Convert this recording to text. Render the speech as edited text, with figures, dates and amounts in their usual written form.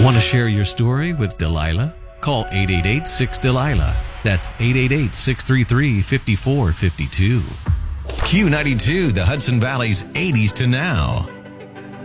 Want to share your story with Delilah? Call 888-6-DELILAH. That's 888-633-5452. Q92, the Hudson Valley's 80s to now.